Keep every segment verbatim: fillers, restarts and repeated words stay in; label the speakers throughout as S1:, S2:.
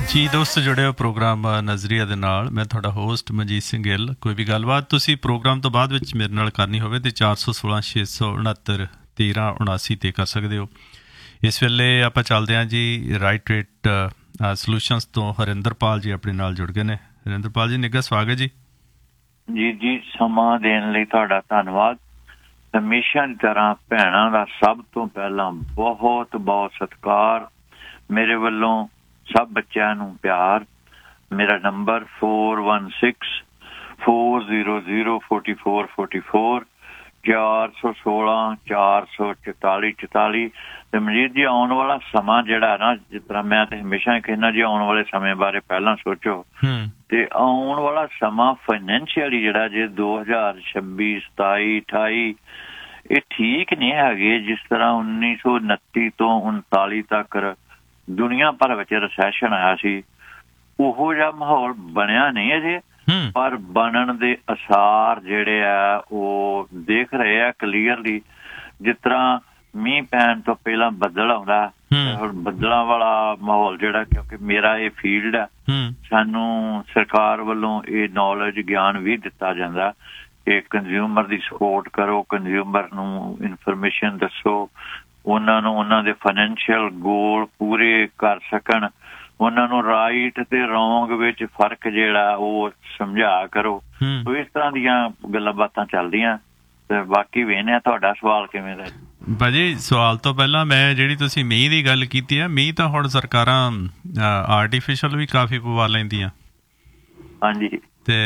S1: ਜੀ ਦੋਸਤ ਜੁੜੇ ਹੋ ਪ੍ਰੋਗਰਾਮ ਨਜ਼ਰੀਆ ਦੇ ਨਾਲ। ਮੈਂ ਤੁਹਾਡਾ ਹੋਸਟ ਮਨਜੀਤ ਸਿੰਘ ਗਿੱਲ। ਕੋਈ ਵੀ ਗੱਲਬਾਤ ਤੁਸੀਂ ਪ੍ਰੋਗਰਾਮ ਤੋਂ ਬਾਅਦ ਵਿੱਚ ਮੇਰੇ ਨਾਲ ਕਰਨੀ ਹੋਵੇ ਤਾਂ ਚਾਰ ਸੌ ਸੋਲਾਂ ਛੇ ਸੌ ਉਣਹੱਤਰ ਤੇਰ੍ਹਾਂ ਉਣਾਸੀ 'ਤੇ ਕਰ ਸਕਦੇ ਹੋ। ਇਸ ਵੇਲੇ ਆਪਾਂ ਚੱਲਦੇ ਹਾਂ ਜੀ ਰਾਈਟ ਰੇਟ ਸੋਲਿਊਸ਼ਨਸ ਤੋਂ ਹਰਿੰਦਰਪਾਲ ਜੀ ਆਪਣੇ ਨਾਲ ਜੁੜ ਗਏ ਨੇ। ਹਰਿੰਦਰਪਾਲ ਜੀ ਨਿੱਘਾ ਸਵਾਗਤ ਜੀ।
S2: ਜੀ ਜੀ ਸਮਾਂ ਦੇਣ ਲਈ ਤੁਹਾਡਾ ਧੰਨਵਾਦ। ਹਮੇਸ਼ਾ ਦੀ ਤਰ੍ਹਾਂ ਭੈਣਾਂ ਦਾ ਸਭ ਤੋਂ ਪਹਿਲਾਂ ਬਹੁਤ ਬਹੁਤ ਸਤਿਕਾਰ। ਮੇਰੇ ਵੱਲੋਂ ਸਭ ਬੱਚਿਆਂ ਨੂੰ ਪਿਆਰ। ਮੇਰਾ number four one six four zero zero forty four forty four ਚਾਰ ਸੌ ਸੋਲਾਂ ਚਾਰ ਸੌ ਚੁਤਾਲੀ ਚੁਤਾਲੀ। ਤੇ ਮਨਜੀਤ ਜੀ ਆਉਣ ਵਾਲਾ ਸਮਾਂ ਜਿਹੜਾ ਨਾ, ਜਿਸ ਤਰ੍ਹਾਂ ਮੈਂ ਤੇ ਹਮੇਸ਼ਾ ਕਹਿੰਦਾ ਜੀ ਆਉਣ ਵਾਲੇ ਸਮੇਂ ਬਾਰੇ ਪਹਿਲਾਂ ਸੋਚੋ। ਤੇ ਆਉਣ ਵਾਲਾ ਸਮਾਂ ਫਾਈਨੈਂਸ਼ੀਅਲੀ ਜਿਹੜਾ ਜੇ ਦੋ ਹਜ਼ਾਰ ਛੱਬੀ ਸਤਾਈ ਅਠਾਈ ਇਹ ਠੀਕ ਨਹੀਂ ਹੈਗੇ। ਜਿਸ ਤਰ੍ਹਾਂ ਉੱਨੀ ਸੌ ਉਨੱਤੀ ਤੋਂ ਉਨਤਾਲੀ ਤੱਕ ਦੁਨੀਆ ਭਰ ਵਿੱਚ ਰਿਸੈਸ਼ਨ ਆਇਆ ਸੀ, ਉਹੋ ਜਿਹਾ ਮਾਹੌਲ ਬਣਿਆ ਨਹੀਂ ਅਜੇ, ਪਰ ਬਣਨ ਦੇ ਅਸਾਰ ਜਿਹੜੇ ਆ ਉਹ ਦੇਖ ਰਹੇ ਆ ਕਲੀਅਰਲੀ। ਜਿਸ ਤਰ੍ਹਾਂ ਮੀਂਹ ਪੈਣ ਤੋਂ ਪਹਿਲਾਂ ਬੱਦਲ ਆਉਂਦਾ, ਹੁਣ ਬੱਦਲਾਂ ਵਾਲਾ ਮਾਹੌਲ ਜਿਹੜਾ, ਕਿਉਂਕਿ ਮੇਰਾ ਇਹ ਫੀਲਡ ਆ, ਸਾਨੂੰ ਸਰਕਾਰ ਵੱਲੋਂ ਇਹ ਨੌਲੇਜ ਗਿਆਨ ਵੀ ਦਿੱਤਾ ਜਾਂਦਾ ਕਿ ਕੰਜ਼ਿਊਮਰ ਦੀ ਸਪੋਰਟ ਕਰੋ, ਕੰਜ਼ਿਊਮਰ ਨੂੰ ਇਨਫੋਰਮੇਸ਼ਨ ਦੱਸੋ, ਉਹਨਾਂ ਨੂੰ ਉਹਨਾਂ ਦੇ ਫਾਈਨੈਂਸ਼ੀਅਲ ਗੋਲ ਪੂਰੇ ਕਰ ਸਕਣ, ਉਹਨਾਂ ਨੂੰ ਰਾਈਟ ਤੇ ਰੋਂਗ ਵਿੱਚ ਫਰਕ ਜਿਹੜਾ ਉਹ ਸਮਝਾ ਕਰੋ। ਸੋ ਇਸ ਤਰ੍ਹਾਂ ਦੀਆਂ ਗੱਲਾਂ ਬਾਤਾਂ ਚੱਲਦੀਆਂ। ਤੇ ਬਾਕੀ ਵੇਖਦੇ ਤੁਹਾਡਾ ਸਵਾਲ ਕਿਵੇਂ ਦਾ।
S1: ਭਾਜੀ ਸਵਾਲ ਤੋਂ ਪਹਿਲਾਂ ਮੈਂ ਜਿਹੜੀ ਤੁਸੀਂ ਮੀਂਹ ਦੀ ਗੱਲ ਕੀਤੀ ਆ, ਮੀਂਹ ਤਾਂ ਹੁਣ ਸਰਕਾਰਾਂ ਆਰਟੀਫਿਸ਼ਲ ਵੀ ਕਾਫੀ ਪਵਾ ਲੈਂਦੀਆਂ।
S2: ਹਾਂਜੀ,
S1: ਤੇ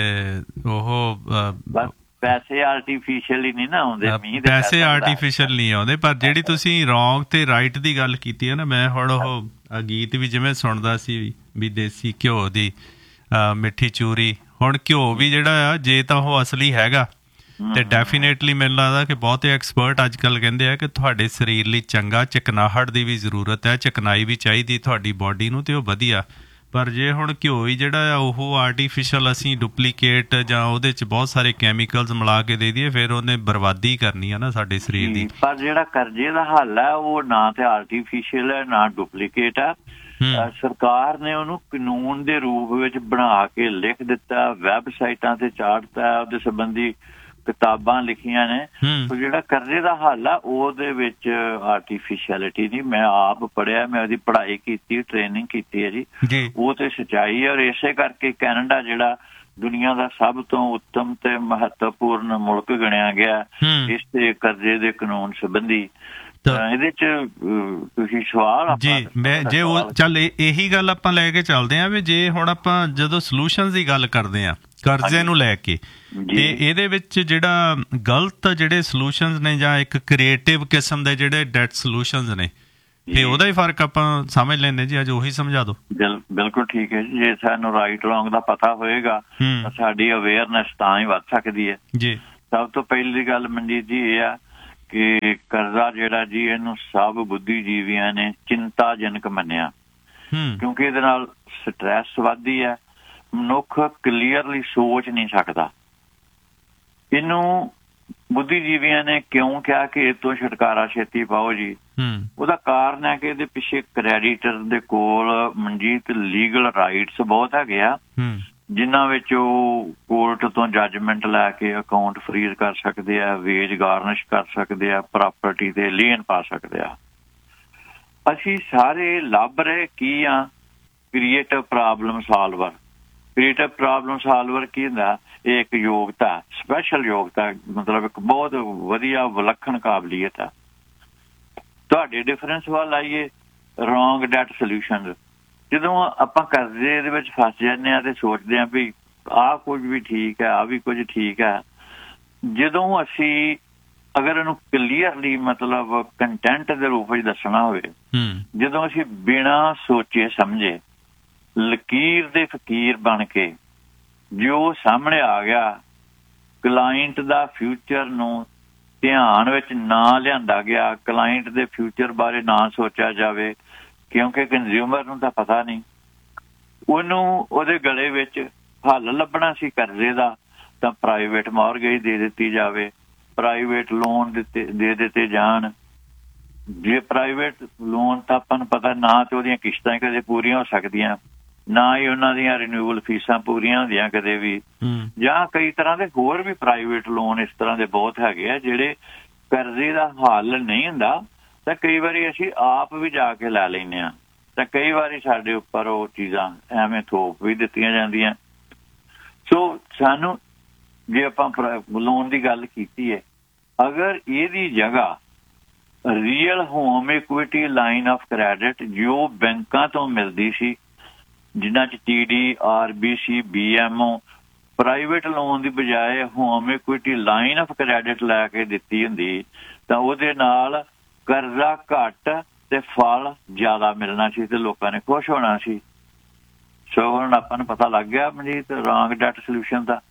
S1: ਉਹ
S2: ਪੈਸੇ ਆਰਟੀਫਿਸ਼ਲ ਹੀ ਨਹੀਂ ਨਾ ਆਉਂਦੇ,
S1: ਪੈਸੇ ਆਰਟੀਫਿਸ਼ਲ ਨਹੀਂ ਆਉਂਦੇ। ਪਰ ਜਿਹੜੀ ਤੁਸੀਂ ਰੋਂਗ ਤੇ ਰਾਈਟ ਦੀ ਗੱਲ ਕੀਤੀ ਹੈ ਨਾ, ਮੈਂ ਹੁਣ ਉਹ ਗੀਤ ਵੀ ਜਿਵੇਂ ਸੁਣਦਾ ਸੀ ਵੀ ਦੇਸੀ ਘਿਓ ਦੀ ਮਿੱਠੀ ਚੂਰੀ। ਹੁਣ ਘਿਓ ਵੀ ਜਿਹੜਾ ਆ ਜੇ ਤਾਂ ਉਹ ਅਸਲੀ ਹੈਗਾ ਤੇ ਡੈਫੀਨੇਟਲੀ ਮੈਨੂੰ ਲੱਗਦਾ ਕਿ ਬਹੁਤੇ ਐਕਸਪਰਟ ਅੱਜ ਕੱਲ੍ਹ ਕਹਿੰਦੇ ਆ ਕਿ ਤੁਹਾਡੇ ਸਰੀਰ ਲਈ ਚੰਗਾ। ਚਿਕਨਾਹਟ ਦੀ ਵੀ ਜ਼ਰੂਰਤ ਹੈ, ਚਿਕਨਾਈ ਵੀ ਚਾਹੀਦੀ ਤੁਹਾਡੀ ਬੋਡੀ ਨੂੰ, ਤੇ ਉਹ ਵਧੀਆ। ਪਰ ਜੇ ਹੁਣ ਘਿਓ ਹੀ ਜਿਹੜਾ ਆ ਉਹ ਆਰਟੀਫਿਸ਼ਲ ਅਸੀਂ ਡੁਪਲੀਕੇਟ ਜਾਂ ਉਹਦੇ 'ਚ ਬਹੁਤ ਸਾਰੇ ਕੈਮੀਕਲਸ ਮਿਲਾ ਕੇ ਦੇ ਦਈਏ, ਫਿਰ ਉਹਨੇ ਬਰਬਾਦੀ ਕਰਨੀ ਆ ਨਾ ਸਾਡੇ ਸਰੀਰ ਦੀ।
S2: ਪਰ ਜਿਹੜਾ ਕਰਜ਼ੇ ਦਾ ਹੱਲ ਹੈ ਉਹ ਨਾ ਤੇ ਆਰਟੀਫਿਸ਼ਲ ਹੈ ਨਾ ਡੁਪਲੀਕੇਟ ਹੈ। ਸਰਕਾਰ ਨੇ ਉਹਨੂੰ ਕਾਨੂੰਨ ਦੇ ਰੂਪ ਵਿੱਚ ਬਣਾ ਕੇ ਲਿਖ ਦਿੱਤਾ, ਵੈਬਸਾਈਟਾਂ ਤੇ ਚਾੜਤਾ, ਉਹਦੇ ਸੰਬੰਧੀ ਕਿਤਾਬਾਂ ਲਿਖੀਆਂ ਨੇ। ਸੋ ਜਿਹੜਾ ਕਰਜ਼ੇ ਦਾ ਹੱਲ ਆ ਉਹਦੇ ਵਿੱਚ ਆਰਟੀਫਿਸ਼ੈਲਿਟੀ ਨਹੀਂ। ਮੈਂ ਆਪ ਪੜ੍ਹਿਆ, ਮੈਂ ਉਹਦੀ ਪੜ੍ਹਾਈ ਕੀਤੀ, ਟ੍ਰੇਨਿੰਗ ਕੀਤੀ ਹੈ ਜੀ, ਉਹ ਤੇ ਸੱਚਾਈ ਹੈ। ਔਰ ਇਸੇ ਕਰਕੇ ਕੈਨੇਡਾ ਜਿਹੜਾ ਦੁਨੀਆ ਦਾ ਸਭ ਤੋਂ ਉੱਤਮ ਤੇ ਮਹੱਤਵਪੂਰਨ ਮੁਲਕ ਗਿਣਿਆ ਗਿਆ ਇਸ ਤੇ ਕਰਜ਼ੇ ਦੇ ਕਾਨੂੰਨ ਸੰਬੰਧੀ। ਇਹਦੇ ਚ ਤੁਸੀਂ ਸਵਾਲ
S1: ਜੀ ਮੈਂ ਜੇ ਉਹ ਚੱਲ ਇਹੀ ਗੱਲ ਆਪਾਂ ਲੈ ਕੇ ਚੱਲਦੇ ਹਾਂ ਵੀ ਜੇ ਹੁਣ ਆਪਾਂ ਜਦੋਂ ਸੋਲਿਊਸ਼ਨਸ ਦੀ ਗੱਲ ਕਰਦੇ ਹਾਂ ਕਰਜ਼ੇ ਨੂੰ ਲੈ ਕੇ, ਤੇ ਇਹਦੇ ਵਿੱਚ ਜਿਹੜਾ ਗਲਤ ਜਿਹੜੇ ਸੋਲਿਊਸ਼ਨਸ ਨੇ ਜਾਂ ਇੱਕ ਕ੍ਰੀਏਟਿਵ ਕਿਸਮ ਦੇ ਜਿਹੜੇ ਡੈਟ ਸੋਲਿਊਸ਼ਨਸ ਨੇ, ਤੇ ਉਹਦਾ ਹੀ ਫਰਕ ਆਪਾਂ ਸਮਝ ਲੈਂਦੇ ਜੀ। ਅੱਜ ਉਹੀ ਸਮਝਾ ਦਿਓ।
S2: ਬਿਲਕੁਲ ਠੀਕ ਹੈ ਜੀ। ਜੇ ਸਾਨੂੰ ਰਾਈਟ ਰੋਂਗ ਦਾ ਪਤਾ ਹੋਏਗਾ ਤਾਂ ਸਾਡੀ ਅਵੇਅਰਨੈਸ ਤਾਂ ਹੀ ਵੱਧ ਸਕਦੀ ਹੈ ਜੀ। ਸਭ ਤੋਂ ਪਹਿਲੀ ਗੱਲ ਮਨਜੀਤ ਜੀ ਇਹ ਆ ਕਿ ਕਰਜ਼ਾ ਜਿਹੜਾ ਜੀ ਇਹਨੂੰ ਸਭ ਬੁੱਧੀਜੀਵੀਆਂ ਨੇ ਚਿੰਤਾਜਨਕ ਮੰਨਿਆ, ਕਿਉਂਕਿ ਇਹਦੇ ਨਾਲ ਸਟਰੈਸ ਵੱਧਦੀ ਹੈ। ਮਨੁੱਖ ਕਲੀਅਰਲੀ ਸੋਚ ਨਹੀਂ ਸਕਦਾ। ਇਹਨੂੰ ਬੁੱਧੀਜੀਵੀਆਂ ਨੇ ਕਿਉਂ ਕਿਹਾ ਕਿ ਇਹ ਤੋਂ ਛੁਟਕਾਰਾ ਛੇਤੀ ਪਾਓ ਜੀ? ਉਹਦਾ ਕਾਰਨ ਹੈ ਕਿ ਇਹਦੇ ਪਿੱਛੇ ਕ੍ਰੈਡੀਟਰ ਦੇ ਕੋਲ ਮਨਜੀਤ ਲੀਗਲ ਰਾਈਟਸ ਬਹੁਤ ਹੈਗੇ ਆ, ਜਿਨ੍ਹਾਂ ਵਿੱਚ ਉਹ ਕੋਰਟ ਤੋਂ ਜੱਜਮੈਂਟ ਲੈ ਕੇ ਅਕਾਊਂਟ ਫਰੀਜ਼ ਕਰ ਸਕਦੇ ਆ, ਵੇਜ ਗਾਰਨਿਸ਼ ਕਰ ਸਕਦੇ ਆ, ਪ੍ਰਾਪਰਟੀ ਤੇ ਲੀਨ ਪਾ ਸਕਦੇ ਆ। ਅਸੀਂ ਸਾਰੇ ਲੱਭ ਰਹੇ ਕੀ ਆ? Creative problem ਸਾਲਵਰ। ਕ੍ਰੀਏਟਿਵ ਪ੍ਰੋਬਲਮ ਸਾਲਵਰ ਕੀ ਹੁੰਦਾ? ਇਹ ਇੱਕ ਯੋਗਤਾ, ਸਪੈਸ਼ਲ ਯੋਗਤਾ, ਮਤਲਬ ਇੱਕ ਬਹੁਤ ਵਧੀਆ ਵਿਲੱਖਣ ਕਾਬਲੀਅਤ ਆ। ਤੁਹਾਡੇ ਡਿਫਰੈਂਸ ਵੱਲ ਆਈਏ, ਰੋਂਗ ਡੈਟ ਸੋਲਿਊਸ਼ਨ। ਜਦੋਂ ਆਪਾਂ ਕਰਜ਼ੇ ਦੇ ਵਿੱਚ ਫਸ ਜਾਂਦੇ ਹਾਂ ਤੇ ਸੋਚਦੇ ਹਾਂ ਵੀ ਆਹ ਕੁਝ ਵੀ ਠੀਕ ਹੈ, ਆਹ ਵੀ ਕੁਝ ਠੀਕ ਹੈ। ਜਦੋਂ ਅਸੀਂ ਅਗਰ ਇਹਨੂੰ ਕਲੀਅਰਲੀ ਮਤਲਬ ਕੰਟੈਂਟ ਦੇ ਰੂਪ ਵਿੱਚ ਦੱਸਣਾ ਹੋਵੇ, ਜਦੋਂ ਅਸੀਂ ਬਿਨਾਂ ਸੋਚੇ ਸਮਝੇ ਲਕੀਰ ਦੇ ਫਕੀਰ ਬਣ ਕੇ ਜੋ ਸਾਹਮਣੇ ਆ ਗਿਆ, ਕਲਾਇੰਟ ਦਾ ਫਿਊਚਰ ਨੂੰ ਧਿਆਨ ਵਿੱਚ ਨਾ ਲਿਆਂਦਾ ਗਿਆ, ਕਲਾਇੰਟ ਦੇ ਫਿਊਚਰ ਬਾਰੇ ਨਾ ਸੋਚਿਆ ਜਾਵੇ, ਕਿਉਂਕਿ ਕੰਜ਼ਿਊਮਰ ਨੂੰ ਤਾਂ ਪਤਾ ਨਹੀਂ, ਉਹਨੂੰ ਉਹਦੇ ਗਲੇ ਵਿੱਚ ਹੱਲ ਲੱਭਣਾ ਸੀ ਕਰਜ਼ੇ ਦਾ, ਤਾਂ ਪ੍ਰਾਈਵੇਟ ਮੌਰਗੇਜ ਦੇ ਦਿੱਤੀ ਜਾਵੇ, ਪ੍ਰਾਈਵੇਟ ਲੋਨ ਦਿੱਤੇ ਦੇ ਦਿੱਤੇ ਜਾਣ। ਜੇ ਪ੍ਰਾਈਵੇਟ ਲੋਨ ਤਾਂ ਆਪਾਂ ਨੂੰ ਪਤਾ ਨਾ ਤੇ ਉਹਦੀਆਂ ਕਿਸ਼ਤਾਂ ਕਦੇ ਪੂਰੀਆਂ ਹੋ ਸਕਦੀਆਂ, ਨਾ ਹੀ ਉਹਨਾਂ ਦੀਆਂ ਰਿਨਿਊਵਲ ਫੀਸਾਂ ਪੂਰੀਆਂ ਹੁੰਦੀਆਂ ਕਦੇ ਵੀ, ਜਾਂ ਕਈ ਤਰ੍ਹਾਂ ਦੇ ਹੋਰ ਵੀ ਪ੍ਰਾਈਵੇਟ ਲੋਨ ਇਸ ਤਰ੍ਹਾਂ ਦੇ ਬਹੁਤ ਹੈਗੇ ਆ ਜਿਹੜੇ ਕਰਜ਼ੇ ਦਾ ਹੱਲ ਨਹੀਂ ਹੁੰਦਾ, ਤਾਂ ਕਈ ਵਾਰੀ ਅਸੀਂ ਆਪ ਵੀ ਜਾ ਕੇ ਲੈ ਲੈਂਦੇ ਹਾਂ, ਤਾਂ ਕਈ ਵਾਰੀ ਸਾਡੇ ਉੱਪਰ ਉਹ ਚੀਜ਼ਾਂ ਐਵੇਂ ਥੋਪ ਵੀ ਦਿੱਤੀਆਂ ਜਾਂਦੀਆਂ। ਸੋ ਸਾਨੂੰ ਜੇ ਆਪਾਂ ਲੋਨ ਦੀ ਗੱਲ ਕੀਤੀ ਹੈ, ਅਗਰ ਇਹਦੀ ਜਗ੍ਹਾ real home equity line of credit ਜੋ ਬੈਂਕਾਂ ਤੋਂ ਮਿਲਦੀ ਸੀ, ਜਿਨ੍ਹਾਂ 'ਚ T D, R B C, B M O, private loan ਦੀ ਬਜਾਏ home equity line of credit ਲੈ ਕੇ ਦਿੱਤੀ ਹੁੰਦੀ, ਤਾਂ ਉਹਦੇ ਨਾਲ ਕਰਜ਼ਾ ਘੱਟ ਤੇ ਫਲ ਜ਼ਿਆਦਾ ਮਿਲਣਾ ਸੀ ਤੇ ਲੋਕਾਂ ਨੇ ਖੁਸ਼ ਹੋਣਾ ਸੀ। ਸੋ ਹੁਣ ਆਪਾਂ ਨੂੰ ਪਤਾ ਲੱਗ ਗਿਆ ਮਨਜੀਤ ਰੌਂਗ ਡੈਟ ਸੋਲਿਊਸ਼ਨ ਦਾ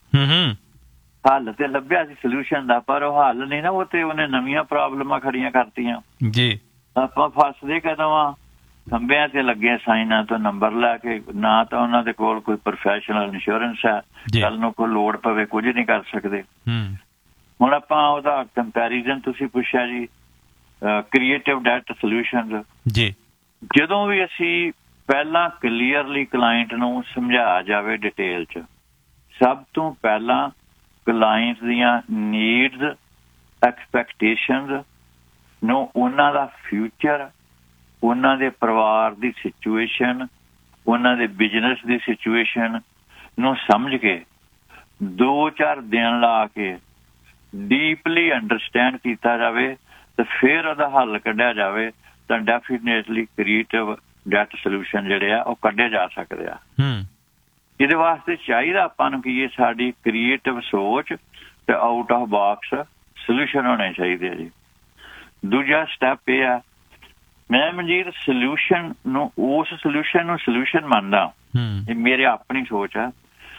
S2: ਹੱਲ ਤੇ ਲੱਭਿਆ ਸੀ ਸੋਲਿਊਸ਼ਨ ਦਾ, ਪਰ ਉਹ ਹੱਲ ਨਹੀਂ ਨਾ, ਉਹ ਤੇ ਉਹਨੇ ਨਵੀਆਂ ਪ੍ਰੋਬਲਮਾਂ ਖੜੀਆਂ ਕਰਤੀਆਂ ਜੀ। ਆਪਾਂ ਫਸਦੇ ਕਦੋਂ ਆ? ਖੰਭਿਆਂ ਤੇ ਲੱਗੇ ਸਾਈਨਾਂ ਤੋਂ ਨੰਬਰ ਲੈ ਕੇ, ਨਾ ਤਾਂ ਉਹਨਾਂ ਦੇ ਕੋਲ ਕੋਈ ਪ੍ਰੋਫੈਸ਼ਨਲ ਇੰਸ਼ੋਰੈਂਸ ਹੈ, ਕੱਲ ਨੂੰ ਕੋਈ ਲੋੜ ਪਵੇ ਕੁਝ ਨਹੀਂ ਕਰ ਸਕਦੇ। ਹੁਣ ਆਪਾਂ ਉਹਦਾ ਕੰਪੈਰੀਜ਼ਨ ਤੁਸੀਂ ਪੁੱਛਿਆ ਜੀ, ਕ੍ਰੀਏਟਿਵ ਡੈਟ ਸੋਲਿਊਸ਼ਨ ਜੀ, ਜਦੋਂ ਵੀ ਅਸੀਂ ਪਹਿਲਾਂ ਕਲੀਅਰਲੀ ਕਲਾਇੰਟ ਨੂੰ ਸਮਝਾਇਆ ਜਾਵੇ ਡਿਟੇਲ 'ਚ, ਸਭ ਤੋਂ ਪਹਿਲਾਂ ਕਲਾਇੰਟ ਦੀਆਂ ਨੀਡਸ, ਐਕਸਪੈਕਟੇਸ਼ਨਸ ਨੂੰ, ਉਹਨਾਂ ਦਾ ਫਿਊਚਰ, ਉਹਨਾਂ ਦੇ ਪਰਿਵਾਰ ਦੀ ਸਿਚੁਏਸ਼ਨ, ਉਹਨਾਂ ਦੇ ਬਿਜ਼ਨਸ ਦੀ ਸਿਚੁਏਸ਼ਨ ਨੂੰ ਸਮਝ ਕੇ ਦੋ ਚਾਰ ਦਿਨ ਲਾ ਕੇ ਡੀਪਲੀ ਅੰਡਰਸਟੈਂਡ ਕੀਤਾ ਜਾਵੇ ਤੇ ਫਿਰ ਉਹਦਾ ਹੱਲ ਕੱਢਿਆ ਜਾਵੇ, ਤਾਂ ਡੈਫੀਨੇਟਲੀ ਕ੍ਰੀਏਟਿਵ ਡੈਟ ਸੋਲਿਊਸ਼ਨ ਜਿਹੜੇ ਆ ਉਹ ਕੱਢੇ ਜਾ ਸਕਦੇ ਆ। ਇਹਦੇ ਵਾਸਤੇ ਚਾਹੀਦਾ ਆਪਾਂ ਨੂੰ ਕਿ ਇਹ ਸਾਡੀ ਕ੍ਰੀਏਟਿਵ ਸੋਚ ਤੇ ਆਊਟ ਆਫ ਬਾਕਸ ਸੋਲਿਊਸ਼ਨ ਹੋਣੇ ਚਾਹੀਦੇ ਆ ਜੀ। ਦੂਜਾ ਸਟੈਪ ਇਹ ਆ, ਮੈਂ ਮਨਜੀਤ ਸੋਲਿਊਸ਼ਨ ਨੂੰ, ਉਸ ਸੋਲਿਊਸ਼ਨ ਨੂੰ ਸੋਲਿਊਸ਼ਨ ਮੰਨਦਾ, ਇਹ ਮੇਰੇ ਆਪਣੀ ਸੋਚ ਆ,